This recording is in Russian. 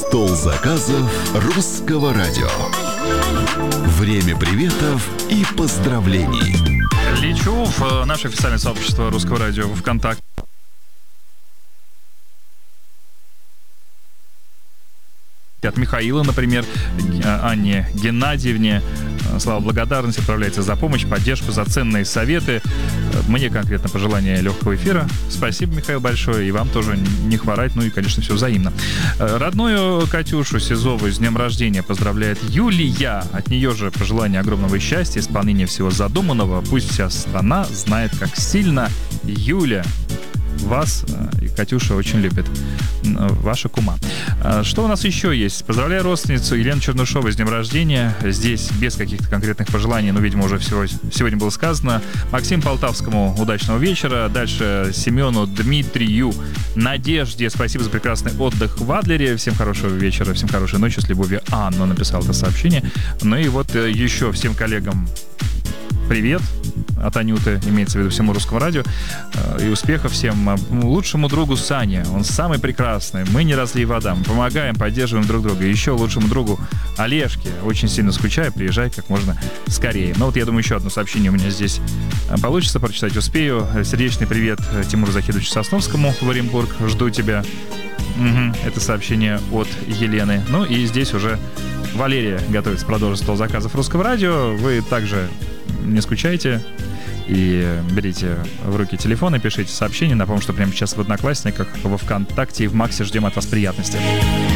Стол заказов Русского радио. Время приветов и поздравлений. Лечу в наше официальное сообщество Русского радио в ВКонтакте. От Михаила, например, Анне Геннадьевне. Слава благодарности отправляется за помощь, поддержку, за ценные советы. Мне конкретно пожелание легкого эфира. Спасибо, Михаил, большое. И вам тоже не хворать. Ну и, конечно, все взаимно. Родную Катюшу Сизову с днем рождения поздравляет Юлия. От нее же пожелание огромного счастья, исполнения всего задуманного. Пусть вся страна знает, как сильно Юля вас и Катюша очень любит. Ваша кума. Что у нас еще есть? Поздравляю родственницу Елену Чернышову с днем рождения. Здесь без каких-то конкретных пожеланий, но, видимо, уже сегодня было сказано. Максиму Полтавскому удачного вечера. Дальше Семену, Дмитрию, Надежде. Спасибо за прекрасный отдых в Адлере. Всем хорошего вечера, всем хорошей ночи. С любовью, Анна написала это сообщение. Ну и вот еще всем коллегам привет от Анюты, имеется в виду всему Русскому радио, и успехов всем. Лучшему другу Сане, он самый прекрасный, мы не разлей вода, мы помогаем, поддерживаем друг друга. Еще лучшему другу Олежке, очень сильно скучаю, приезжай как можно скорее. Ну вот я думаю, еще одно сообщение у меня здесь получится прочитать, успею. Сердечный привет Тимуру Захидовичу Сосновскому в Оренбург, жду тебя. Это сообщение от Елены. Ну и здесь уже Валерия готовится продолжить стол заказов Русского радио. Вы также не скучайте и берите в руки телефон и пишите сообщения. Напомню, что прямо сейчас в Одноклассниках, во ВКонтакте и в Максе ждем от вас приятностей.